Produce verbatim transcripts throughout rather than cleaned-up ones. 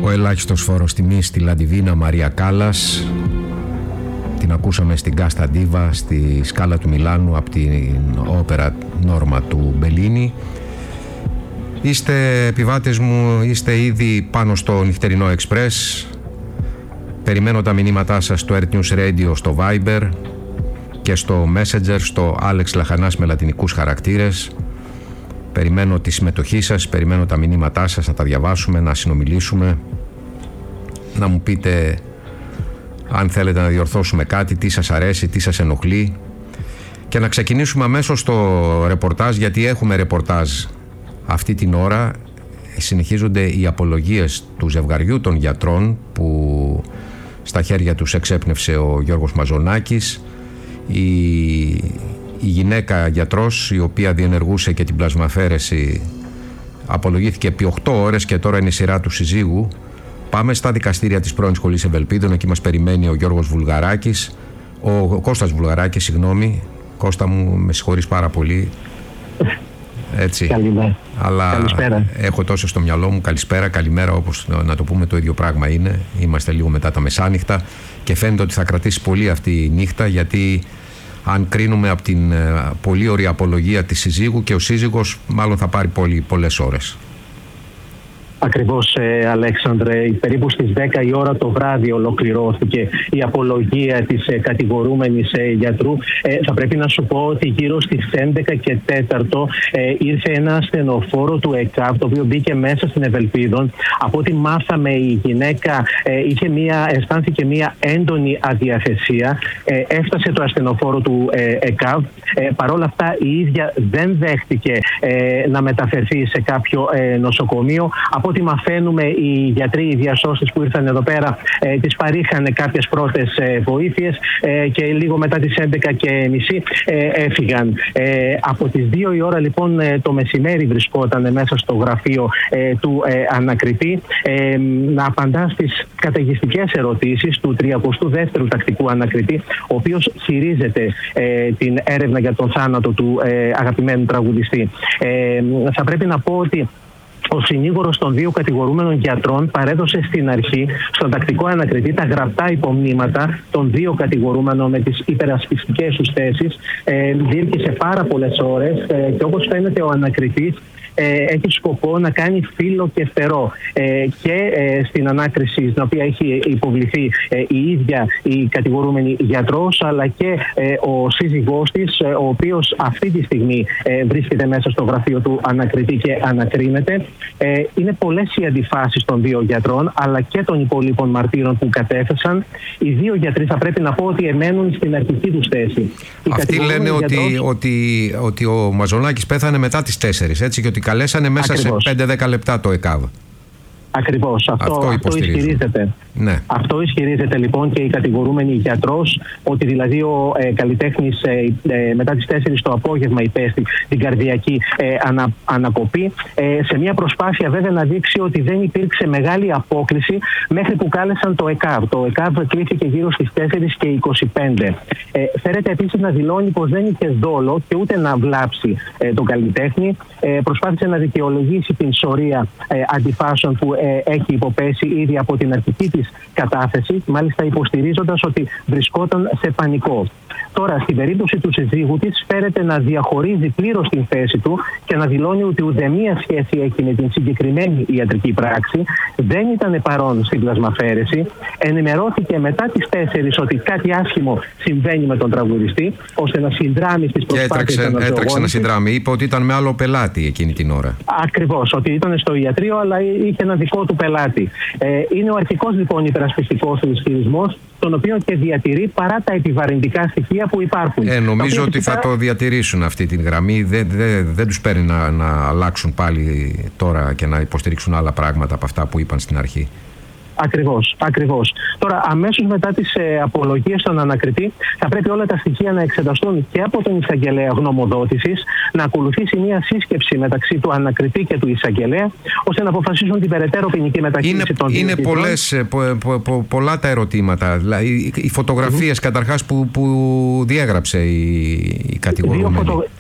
Ο ελάχιστος φόρος τιμής στη Λαντιβίνα, Μαρία Κάλλας. Την ακούσαμε στην Κάστα Ντίβα, στη Σκάλα του Μιλάνου, από την όπερα Νόρμα του Μπελίνι. Είστε επιβάτες μου, είστε ήδη πάνω στο νυχτερινό εξπρές. Περιμένω τα μηνύματά σας στο Earth News Radio, στο Viber και στο Messenger, στο Άλεξ Λαχανάς με λατινικούς χαρακτήρες. Περιμένω τη συμμετοχή σας, περιμένω τα μηνύματά σας, να τα διαβάσουμε, να συνομιλήσουμε, να μου πείτε αν θέλετε να διορθώσουμε κάτι, τι σας αρέσει, τι σας ενοχλεί, και να ξεκινήσουμε αμέσως το ρεπορτάζ, γιατί έχουμε ρεπορτάζ αυτή την ώρα. Συνεχίζονται οι απολογίες του ζευγαριού των γιατρών που στα χέρια τους εξέπνευσε ο Γιώργος Μαζονάκης. Η, η γυναίκα γιατρός, η οποία διενεργούσε και την πλασμαφέρεση, απολογήθηκε επί οκτώ ώρες και τώρα είναι η σειρά του συζύγου. Πάμε στα δικαστήρια της πρώην Σχολής Ευελπίδων. Εκεί μας περιμένει ο Γιώργος Βουλγαράκης, ο, ο Κώστας Βουλγαράκης, συγγνώμη. Κώστα μου, με συγχωρείς πάρα πολύ. Έτσι. Καλημέρα. Αλλά Καλησπέρα. Έχω τόσο στο μυαλό μου. Καλησπέρα, καλημέρα, όπως να το πούμε, το ίδιο πράγμα είναι. Είμαστε λίγο μετά τα μεσάνυχτα και φαίνεται ότι θα κρατήσει πολύ αυτή η νύχτα, γιατί αν κρίνουμε από την πολύ ωραία απολογία της συζύγου, και ο σύζυγος μάλλον θα πάρει πολύ, πολλές ώρες. Ακριβώς, ε, Αλέξανδρε, περίπου στις δέκα η ώρα το βράδυ ολοκληρώθηκε η απολογία της ε, κατηγορούμενης ε, γιατρού. Ε, θα πρέπει να σου πω ότι γύρω στις έντεκα και τέταρτο ε, ήρθε ένα ασθενοφόρο του ΕΚΑΒ, το οποίο μπήκε μέσα στην Ευελπίδων. Από ό,τι μάθαμε, η γυναίκα ε, είχε μία, αισθάνθηκε μία έντονη αδιαθεσία. Ε, έφτασε το ασθενοφόρο του ε, ΕΚΑΒ. Ε, Παρ' όλα αυτά η ίδια δεν δέχτηκε ε, να μεταφερθεί σε κάποιο ε, νοσοκομείο. Από ό,τι μαθαίνουμε, οι γιατροί, οι διασώστες που ήρθαν εδώ πέρα, ε, τις παρήχαν κάποιες πρώτες ε, βοήθειες ε, και λίγο μετά τις έντεκα και μισή ε, έφυγαν. Ε, από τις δύο η ώρα λοιπόν ε, το μεσημέρι βρισκόταν μέσα στο γραφείο ε, του ε, ανακριτή ε, να απαντά στις καταιγιστικές ερωτήσεις του τριακοστού δεύτερου τακτικού ανακριτή, ο οποίος χειρίζεται ε, την έρευνα για τον θάνατο του ε, αγαπημένου τραγουδιστή. Ε, θα πρέπει να πω ότι ο συνήγορος των δύο κατηγορούμενων γιατρών παρέδωσε στην αρχή στον τακτικό ανακριτή τα γραπτά υπομνήματα των δύο κατηγορούμενων με τις υπερασπιστικές τους θέσεις. Ε, διήρκησε πάρα πολλές ώρες ε, και όπως φαίνεται ο ανακριτής ε, έχει σκοπό να κάνει φύλλο και φτερό ε, και ε, στην ανάκριση στην οποία έχει υποβληθεί ε, η ίδια η κατηγορούμενη γιατρός, αλλά και ε, ο σύζυγός της, ε, ο οποίος αυτή τη στιγμή ε, βρίσκεται μέσα στο γραφείο του ανακριτή και ανακρίνεται. Ε, είναι πολλές οι αντιφάσεις των δύο γιατρών, αλλά και των υπολείπων μαρτύρων που κατέθεσαν. Οι δύο γιατροί, θα πρέπει να πω, ότι εμένουν στην αρχική τους θέση. Αυτοί λένε ότι, γιατρός... ότι, ότι ο Μαζονάκης πέθανε μετά τις τέσσερις, έτσι, και ότι καλέσανε μέσα Ακριβώς. σε πέντε δέκα λεπτά το ΕΚΑΒ. Ακριβώς. Αυτό, αυτό, αυτό ισχυρίζεται. Ναι. Αυτό ισχυρίζεται λοιπόν και η κατηγορούμενη γιατρός, ότι δηλαδή ο ε, καλλιτέχνης ε, ε, μετά τις τέσσερις το απόγευμα υπέστη την καρδιακή ε, ανα, ανακοπή, ε, σε μια προσπάθεια βέβαια να δείξει ότι δεν υπήρξε μεγάλη απόκλιση μέχρι που κάλεσαν το ΕΚΑΒ. Το ΕΚΑΒ κλείθηκε γύρω στις τέσσερις και είκοσι πέντε. Ε, φέρεται επίσης να δηλώνει πως δεν είχε δόλο και ούτε να βλάψει ε, τον καλλιτέχνη. Ε, προσπάθησε να δικαιολογήσει την σωρία ε, αντιφάσεων που ε, έχει υποπέσει ήδη από την αρχική της κατάθεση, μάλιστα υποστηρίζοντας ότι βρισκόταν σε πανικό. Τώρα, στην περίπτωση του συζύγου της, φέρεται να διαχωρίζει πλήρως την θέση του και να δηλώνει ότι ουδέμια σχέση έχει με την συγκεκριμένη ιατρική πράξη, δεν ήταν παρόν στην πλασμαφέρεση, ενημερώθηκε μετά τις τέσσερις ότι κάτι άσχημο συμβαίνει με τον τραγουδιστή, ώστε να συνδράμει στις προσπάθειες των νοσοκόμων. Έτρεξε να συνδράμει. Είπε ότι ήταν με άλλο πελάτη εκείνη την ώρα. Ακριβώς, ότι ήταν στο ιατρείο, αλλά είχε ένα δικό του πελάτη. Ε, είναι ο αρχικός λοιπόν υπερασπιστικός του ισχυρισμός, τον οποίο και διατηρεί παρά τα επιβαρυντικά στοιχεία που υπάρχουν. Ε, νομίζω ότι φυσικά... θα το διατηρήσουν αυτή την γραμμή. Δεν, δεν, δεν τους παίρνει να, να αλλάξουν πάλι τώρα και να υποστηρίξουν άλλα πράγματα από αυτά που είπαν στην αρχή. Ακριβώς, ακριβώς. Τώρα, αμέσως μετά τις ε, απολογίες στον ανακριτή, θα πρέπει όλα τα στοιχεία να εξεταστούν και από τον εισαγγελέα γνωμοδότησης, να ακολουθήσει μια σύσκεψη μεταξύ του ανακριτή και του εισαγγελέα, ώστε να αποφασίσουν την περαιτέρω ποινική μεταχείριση είναι, των δύο. Είναι πολλές, πο, πο, πο, πολλά τα ερωτήματα. Δηλαδή, οι φωτογραφίες mm-hmm. καταρχάς που, που διέγραψε η, η κατηγορούμενη.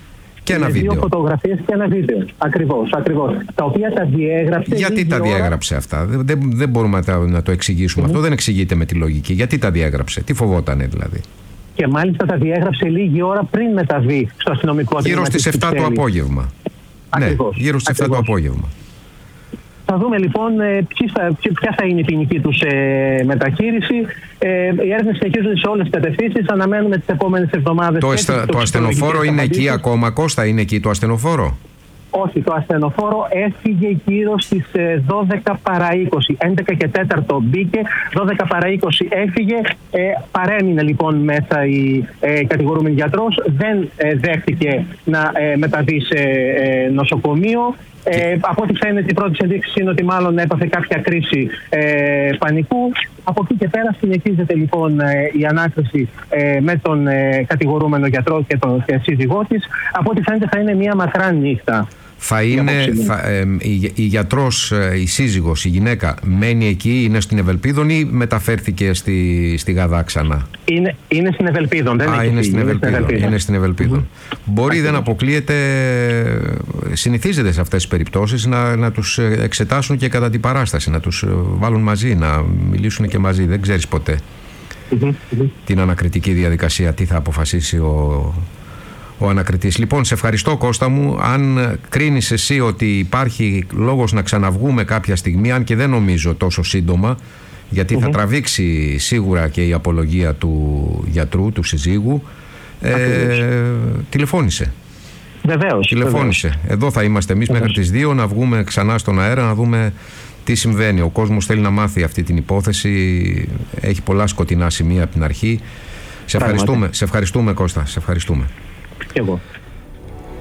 Και ένα βίντεο. Δύο φωτογραφίες και ένα βίντεο. Ακριβώς, ακριβώς. Τα οποία τα διέγραψε. Γιατί τα διέγραψε ώρα... αυτά, δεν, δεν μπορούμε να, να το εξηγήσουμε. Mm-hmm. Αυτό δεν εξηγείται με τη λογική. Γιατί τα διέγραψε, τι φοβότανε δηλαδή. Και μάλιστα τα διέγραψε λίγη ώρα πριν μεταβεί στο αστυνομικό τμήμα. Γύρω στις επτά το απόγευμα. Ακριβώς. Ναι, γύρω στις επτά το απόγευμα. Θα δούμε λοιπόν ποια θα είναι η ποινική τους ε, μεταχείριση. Ε, οι έρευνες συνεχίζουν σε όλες τις κατευθύνσεις. Αναμένουμε τις επόμενες εβδομάδες. Το, εστα, το ασθενοφόρο είναι εκεί ακόμα, Κώστα, είναι εκεί το ασθενοφόρο? Όχι, το ασθενοφόρο έφυγε γύρω στις δώδεκα παρά είκοσι. έντεκα και τέταρτο μπήκε, δώδεκα παρά είκοσι έφυγε. Ε, παρέμεινε λοιπόν μέσα η ε, κατηγορούμενη γιατρός. Δεν ε, δέχτηκε να ε, μεταβεί σε ε, νοσοκομείο. Ε, από ό,τι φαίνεται, οι πρώτες ενδείξεις είναι ότι μάλλον έπαθε κάποια κρίση ε, πανικού. Από εκεί και πέρα συνεχίζεται λοιπόν ε, η ανάκριση ε, με τον ε, κατηγορούμενο γιατρό και τον και σύζυγό της. Από ό,τι φαίνεται θα είναι μια μακρά νύχτα. Θα είναι, θα, ε, η, η γιατρός, η σύζυγος, η γυναίκα μένει εκεί, είναι στην Ευελπίδων ή μεταφέρθηκε στη, στη Γαδά ξανά? Είναι, είναι στην Ευελπίδων. Δεν Α, είναι στην Ευελπίδων. Είναι στην Ευελπίδων. Mm-hmm. Μπορεί, δεν αποκλείεται, συνηθίζεται σε αυτές τις περιπτώσεις να, να τους εξετάσουν και κατά την παράσταση, να τους βάλουν μαζί, να μιλήσουν και μαζί. Δεν ξέρεις ποτέ mm-hmm. την ανακριτική διαδικασία, τι θα αποφασίσει ο... ο ανακριτής. Λοιπόν, σε ευχαριστώ, Κώστα μου. Αν κρίνεις εσύ ότι υπάρχει λόγος να ξαναβγούμε κάποια στιγμή, αν και δεν νομίζω τόσο σύντομα, γιατί mm-hmm. θα τραβήξει σίγουρα και η απολογία του γιατρού, του συζύγου, ε, τηλεφώνησε. Βεβαίως. Τηλεφώνησε. Βεβαίως. Εδώ θα είμαστε εμείς μέχρι τις δύο, να βγούμε ξανά στον αέρα, να δούμε τι συμβαίνει. Ο κόσμος θέλει να μάθει αυτή την υπόθεση. Έχει πολλά σκοτεινά σημεία από την αρχή. Σε ευχαριστούμε, σε ευχαριστούμε, Κώστα. Σε ευχαριστούμε. Και εγώ.